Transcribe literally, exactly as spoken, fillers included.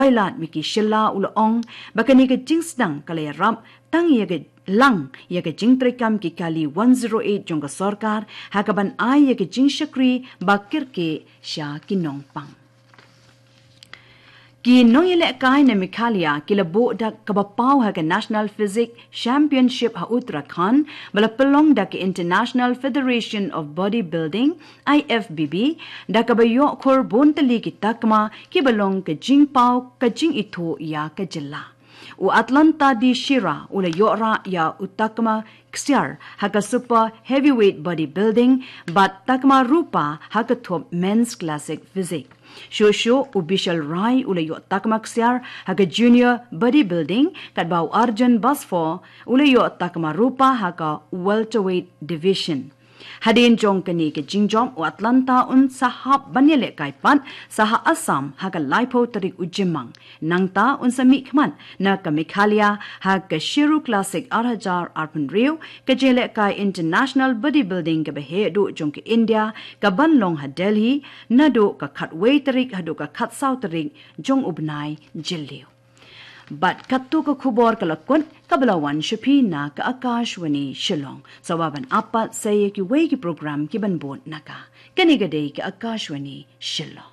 Toilet Miki Shilla Ula Ong, Bakaniga Jingsdang Kale Rap, Tang Yaga Lang, Yaga Jingtrekam Kikali one oh eight Jonga Sorkar, Hakaban Ay Yaga Jingshakri, Bakirke, Sha Kinong Pang. Ki nong ile kai na Mikhalia kilabo da kabapaw ha ka National Physics Championship ha Uttarakhand bala pelong da ka International Federation of Bodybuilding I F B B da kabayo khor bontali ki takma ki balong ka jingpaw ka jing ito ya ka jilla u Atlanta di Shira ula yora ya utakma ksiar ha ka super heavyweight bodybuilding but takma rupa ha ka top men's classic physics Shosho Ubishal Rai ulayo takmak siar haga junior bodybuilding kadbaw Arjun Basfo ulayo takma rupa haga welterweight division. Hadin jong kani ke jingjom o Atlanta un sahab banyele kaipan saha Assam haga laipo tarik ujimang nangta un sa mikman na ka Mikhalia haga Shiru Classic Arhajar Arpan Rio ka jele kai International Bodybuilding ka behedu jong ke India ka banlong ha Delhi nado ka khatway tarik hado ka khatsau tarik jong ubnai jilliu. But kattu ka khubor kalakon kabalawan shapi na ka Akashwani Shillong sawaban apat saye ki way ki program ki banbon naka kanigade ka Akashwani Shillong